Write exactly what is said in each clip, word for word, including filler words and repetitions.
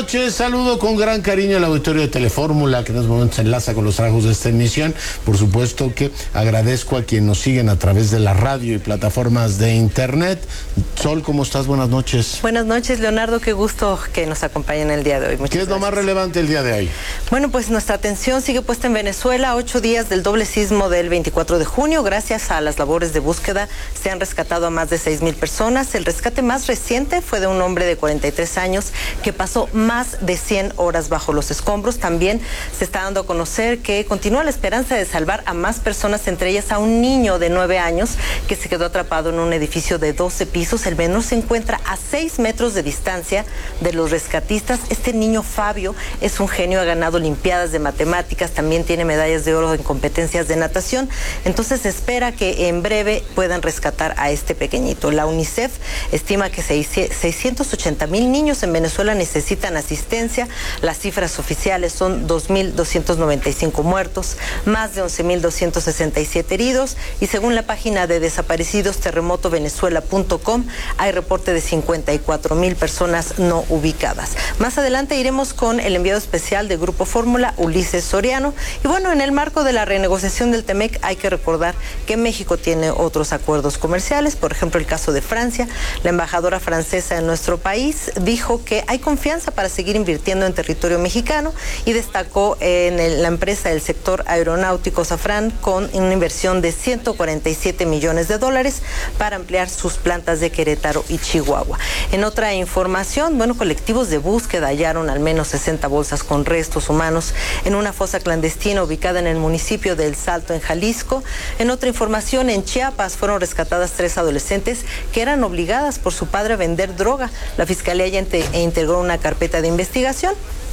noches, saludo con gran cariño al auditorio de Telefórmula, que en estos momentos se enlaza con los trabajos de esta emisión. Por supuesto que agradezco a quienes nos siguen a través de la radio y plataformas de internet. Sol, ¿cómo estás? Buenas noches. Buenas noches, Leonardo, qué gusto que nos acompañen el día de hoy. Muchas ¿Qué es lo gracias. más relevante el día de hoy? Bueno, pues nuestra atención sigue puesta en Venezuela, ocho días del doble sismo del veinticuatro de junio. Gracias a las labores de búsqueda se han rescatado a más de seis mil personas. El rescate más reciente fue de un hombre de cuarenta y tres años que pasó más de cien horas bajo los escombros. También se está dando a conocer que continúa la esperanza de salvar a más personas, entre ellas a un niño de nueve años que se quedó atrapado en un edificio de doce pisos. El menor se encuentra a seis metros de distancia de los rescatistas. Este niño, Fabio, es un genio, ha ganado olimpiadas de matemáticas, también tiene medallas de oro en competencias de natación. Entonces se espera que en breve puedan rescatar a este pequeñito. La UNICEF estima que seiscientos ochenta mil niños en Venezuela necesitan asistencia. Las cifras oficiales son dos mil doscientos noventa y cinco muertos, más de once mil doscientos sesenta y siete heridos, y según la página de desaparecidos terremoto venezuela punto com hay reporte de cincuenta y cuatro mil personas no ubicadas. Más adelante iremos con el enviado especial de Grupo Fórmula, Ulises Soriano. Y bueno, en el marco de la renegociación del TEMEC hay que recordar que México tiene otros acuerdos comerciales, por ejemplo el caso de Francia. La embajadora francesa en nuestro país dijo que hay confianza para seguir invirtiendo en territorio mexicano y destacó en el, la empresa del sector aeronáutico Safran con una inversión de ciento cuarenta y siete millones de dólares para ampliar sus plantas de Querétaro y Chihuahua. En otra información, bueno, colectivos de búsqueda hallaron al menos sesenta bolsas con restos humanos en una fosa clandestina ubicada en el municipio de El Salto, en Jalisco. En otra información, en Chiapas fueron rescatadas tres adolescentes que eran obligadas por su padre a vender droga. La fiscalía ya integró una carpeta de investigación.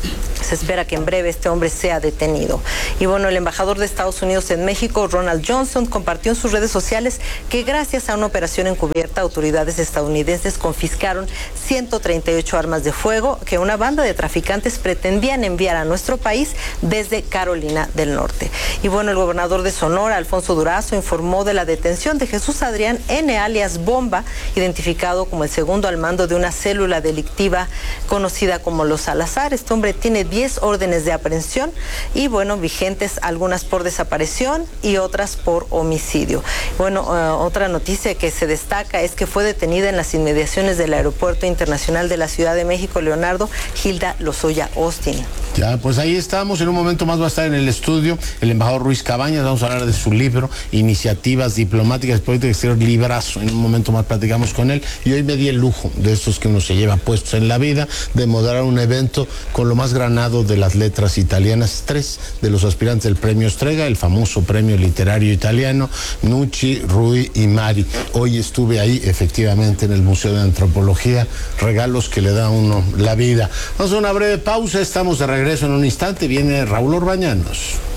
Se espera que en breve este hombre sea detenido. Y bueno, el embajador de Estados Unidos en México, Ronald Johnson, compartió en sus redes sociales que gracias a una operación encubierta, autoridades estadounidenses confiscaron ciento treinta y ocho armas de fuego que una banda de traficantes pretendían enviar a nuestro país desde Carolina del Norte. Y bueno, el gobernador de Sonora, Alfonso Durazo, informó de la detención de Jesús Adrián N., alias Bomba, identificado como el segundo al mando de una célula delictiva conocida como Los Salazar. Este hombre tiene diez órdenes de aprehensión y bueno, vigentes, algunas por desaparición y otras por homicidio. Bueno, uh, otra noticia que se destaca es que fue detenida en las inmediaciones del Aeropuerto Internacional de la Ciudad de México, Leonardo, Hilda Lozoya Austin. Ya, pues ahí estamos. En un momento más va a estar en el estudio el embajador Ruiz Cabañas. Vamos a hablar de su libro, Iniciativas Diplomáticas de Política Exterior, librazo. En un momento más platicamos con él. Y hoy me di el lujo de estos que uno se lleva puestos en la vida, de moderar un evento con lo más granado de las letras italianas. Tres de los aspirantes del premio Strega, el famoso premio literario italiano, Nucci, Rui y Mari. Hoy estuve ahí, efectivamente, en el Museo de Antropología. Regalos que le da a uno la vida. Vamos a una breve pausa. Estamos de regreso en un instante. Viene Raúl Orbañanos.